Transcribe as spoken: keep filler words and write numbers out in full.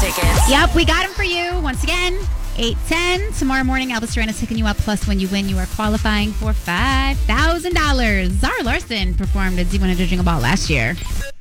tickets. Yep, we got them for you once again. eight ten. Tomorrow morning, Elvis Duran is picking you up. Plus, when you win, you are qualifying for five thousand dollars. Zara Larson performed at Z one hundred Jingle Ball last year.